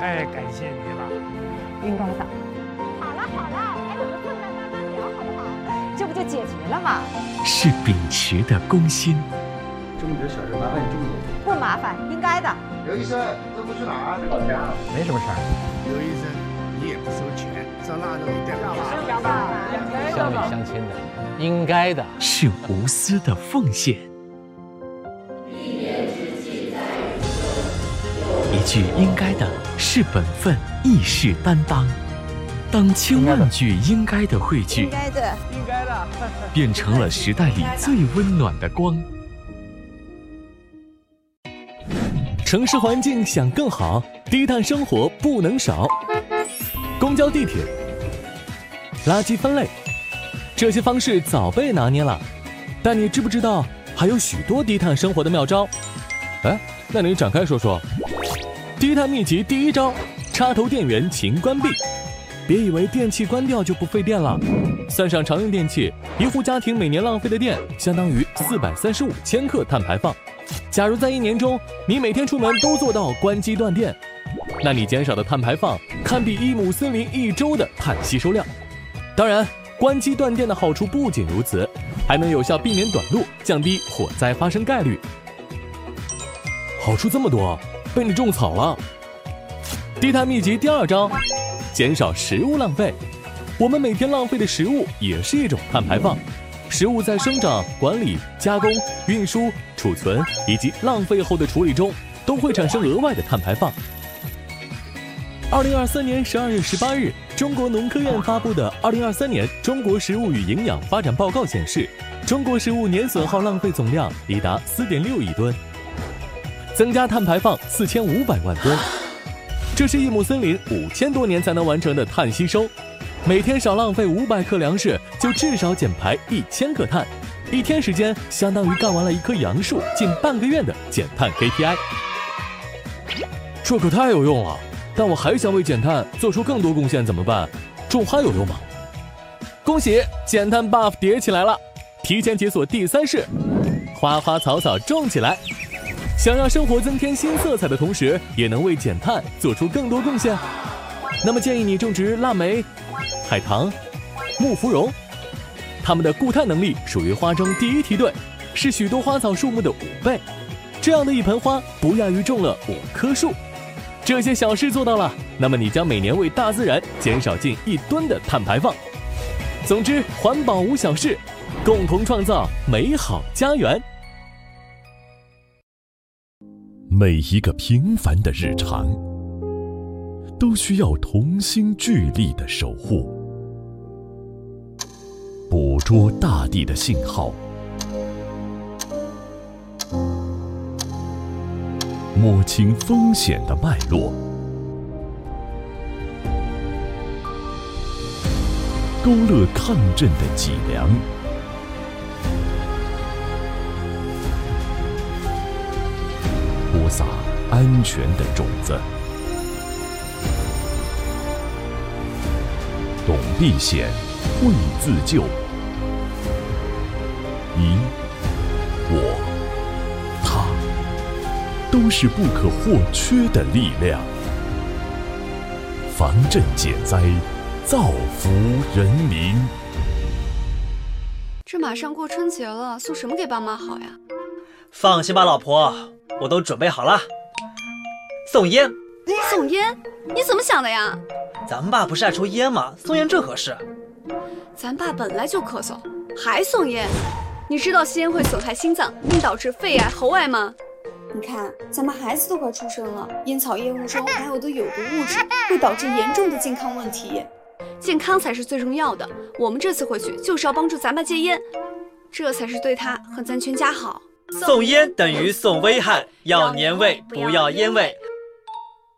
太感谢你了。 应该的。好了，还有个困难慢慢聊，好不好？这不就解决了吗？ 是秉持的公心。 这么点小事麻烦你这么多？ 不麻烦，应该的。 刘医生，这不去哪儿？吵架了？ 没什么事儿。 刘医生，你也不收钱，上腊肉店干嘛？ 乡里乡亲的，应该的。 是无私的奉献。一句应该的是本分，亦是担当。当千万句应该的汇聚， 应该的， 变成了时代里最温暖的光。城市环境想更好，低碳生活不能少。公交、地铁、垃圾分类，这些方式早被拿捏了。但你知不知道，还有许多低碳生活的妙招？哎，那你展开说说。低碳秘籍第一招：插头电源勤关闭。别以为电器关掉就不费电了，算上常用电器，一户家庭每年浪费的电相当于435千克碳排放。假如在1年中，你每天出门都做到关机断电，那你减少的碳排放堪比一亩森林1周的碳吸收量。当然，关机断电的好处不仅如此，还能有效避免短路，降低火灾发生概率。好处这么多，被你种草了。低碳秘籍第二招：减少食物浪费。我们每天浪费的食物也是一种碳排放。食物在生长、管理、加工、运输、储存以及浪费后的处理中，都会产生额外的碳排放。2023年12月18日，中国农科院发布的2023年中国食物与营养发展报告显示，中国食物年损耗浪费总量已达4.6亿吨，增加碳排放4500万吨。这是一亩森林5000多年才能完成的碳吸收。每天少浪费500克粮食，就至少减排1000克碳。1天时间相当于干完了一棵杨树近半个月的减碳 KPI。这可太有用了！但我还想为减碳做出更多贡献，怎么办？种花有用吗？恭喜，减碳 buff 叠起来了！提前解锁第3式，花花草草种起来。想让生活增添新色彩的同时，也能为减碳做出更多贡献。那么建议你种植腊梅、海棠、木芙蓉，它们的固碳能力属于花中第一梯队，是许多花草树木的5倍。这样的一盆花不亚于种了5棵树。这些小事做到了，那么你将每年为大自然减少近1吨的碳排放。总之，环保无小事，共同创造美好家园。 每一个平凡的日常，都需要同心聚力的守护，捕捉大地的信号，摸清风险的脉络，勾勒抗震的脊梁，播撒安全的种子。懂避险，会自救。你、我、他，都是不可或缺的力量。防震减灾，造福人民。 这马上过春节了，送什么给爸妈好呀？ 放心吧，老婆，我都准备好了。送烟。 送烟？你怎么想的呀？ 咱们爸不是爱抽烟吗？送烟正合适。 咱爸本来就咳嗽，还送烟。你知道吸烟会损害心脏，并导致肺癌、喉癌吗？ 你看，咱们孩子都快出生了，烟草烟雾中含有的有毒物质会导致严重的健康问题。 健康才是最重要的。我们这次回去就是要帮助咱爸戒烟，这才是对他和咱全家好。 送烟等于送危害，要年味，不要烟味。